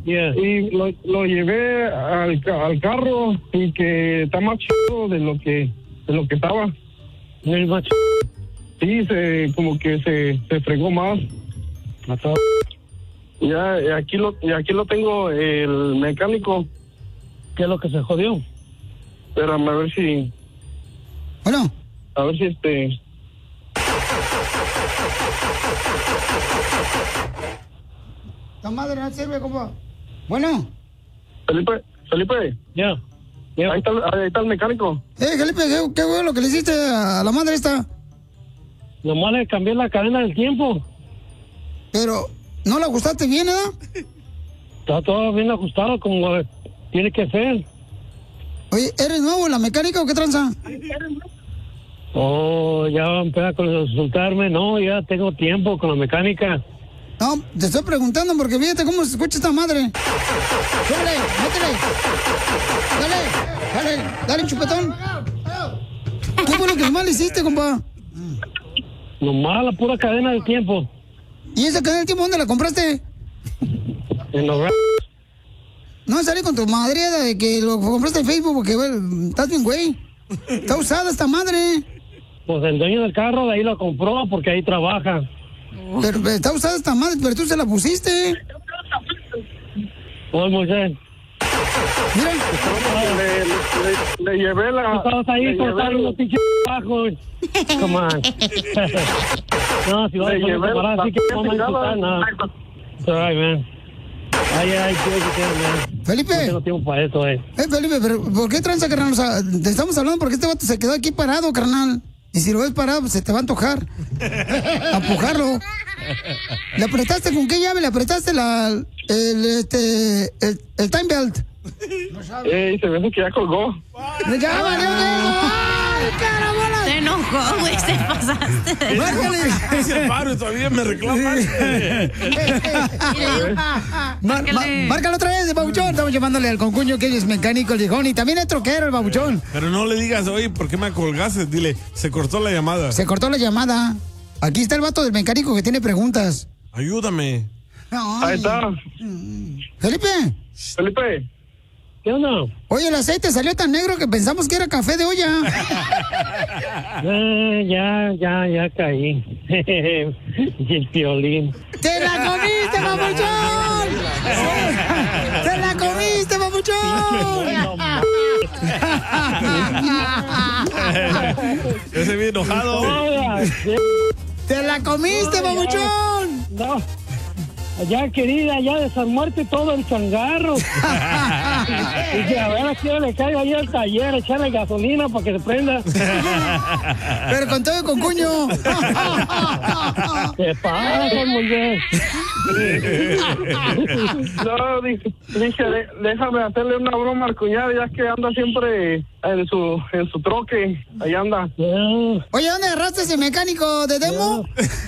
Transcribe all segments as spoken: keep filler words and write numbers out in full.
Yeah. Y lo, lo llevé al, ca- al carro y que está más chido de lo que de lo que estaba. ¿Es más ch... Sí, se como que se, se fregó más. Mató. Ya, y aquí lo y aquí lo tengo el mecánico. ¿Qué es lo que se jodió? Espérame a ver si Bueno, a ver si este esta madre no sirve, compa. Bueno, Felipe, Felipe, Ya. Ya. ahí está, ahí está el mecánico. eh, Felipe, qué, qué bueno lo que le hiciste a la madre esta. Nomás le cambié la cadena del tiempo. Pero, ¿no la ajustaste bien, eh? Está todo bien ajustado como tiene que ser. Oye, ¿eres nuevo en la mecánica o qué tranza? Oh, ya va a empezar a consultarme. No, ya tengo tiempo con la mecánica. No, te estoy preguntando porque fíjate cómo se escucha esta madre. ¡Súbele! ¡Métele! ¡Dale! ¡Dale! ¡Dale, chupetón! ¿Qué fue lo que mal hiciste, compa? Nomás la pura cadena del tiempo. ¿Y esa cadena del tiempo dónde la compraste? En los... No, salí con tu madre de que lo compraste en Facebook porque, bueno, estás bien, güey. Está usada esta madre. Pues el dueño del carro de ahí lo compró porque ahí trabaja. Pero, pero está usada esta madre, pero tú se la pusiste. Pues Moisés, Mira, Le, le, le, le llevé la tú estabas ahí le cortando llevé- los pinches bajos. Come on. No, si vas a Le poner llevé a parar la así que no me picada. insultar, no. It's all right, man. Ay, ay, ¿qué es que man? Felipe. No tengo tiempo para eso, eh. Eh, Felipe, pero ¿por qué tranza, carnal? O sea, te estamos hablando porque este vato se quedó aquí parado, carnal. Y si lo ves parado, pues se te va a antojar. Empujarlo. ¿Le apretaste con qué llave? ¿Le apretaste la, el, este, el, el time belt? Eh, se ve que ya colgó. ¡Ya valió, ¡ay, carabola! Se enojó, güey, se pasaste. ¡Márcale! Hice el paro y todavía me reclaman. Mar- ma- Márcalo otra vez, babuchón. Estamos llamándole al concuño que él es mecánico, el viejón. Y también es troquero, el babuchón. Pero no le digas, oye, ¿por qué me colgaste? Dile, se cortó la llamada. Se cortó la llamada. Aquí está el vato del mecánico que tiene preguntas. Ayúdame. Ahí está. Felipe. Felipe. ¿Qué onda? Oye, el aceite salió tan negro que pensamos que era café de olla. Eh, ya, ya, ya caí. Y el violín. ¡Te la comiste, papuchón! ¡Te la comiste, papuchón! Ese bien enojado. ¡Te la comiste, papuchón! No. Ya, querida, ya desarmarte todo el changarro. Dije, a ver a quién le caigo ahí al taller, echarle gasolina para que se prenda. Pero con todo con cuño. ¿Qué pasa, Moisés? No, dije, dije, de- déjame hacerle una broma al cuñado, ya que anda siempre en su en su troque. Ahí anda. Oye, ¿dónde agarraste ese mecánico de demo?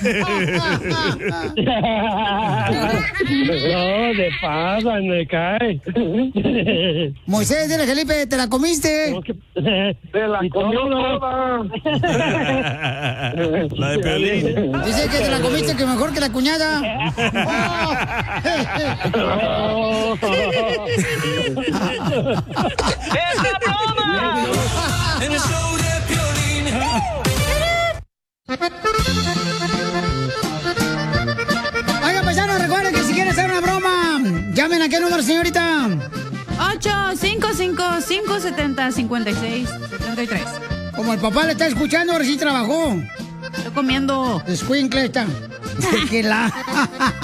No, de pasa, me cae. Moisés, dile, Felipe, ¿te la comiste? Se la comió toda. La de Piolín. Dice que te la comiste, que mejor que la cuñada. ¡Es la broma! En el show de Piolín. Oiga, paisanos, recuerden que si quieren hacer una broma, llamen a qué número, señorita. ocho cinco cinco, cinco siete cero, cinco seis siete tres. Como el papá le está escuchando, ahora sí trabajó. Estoy comiendo. Escuincle está. Que la...